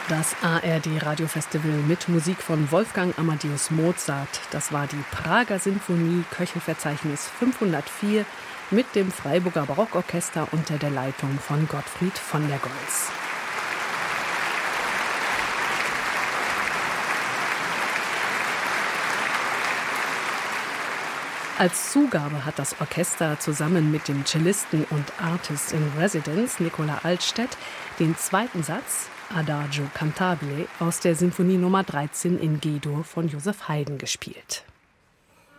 Das ARD-Radiofestival mit Musik von Wolfgang Amadeus Mozart. Das war die Prager Sinfonie, Köchelverzeichnis 504 mit dem Freiburger Barockorchester unter der Leitung von Gottfried von der Goltz. Als Zugabe hat das Orchester zusammen mit dem Cellisten und Artist in Residence Nicola Altstedt den zweiten Satz Adagio cantabile aus der Sinfonie Nummer 13 in G-Dur von Joseph Haydn gespielt.